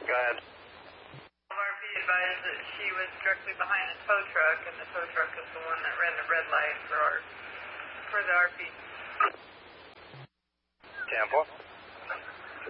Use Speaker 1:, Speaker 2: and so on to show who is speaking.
Speaker 1: Go ahead.
Speaker 2: RP advised that she was directly behind a tow truck, and the tow truck is the one that ran the red light for the RP.
Speaker 1: Tampa.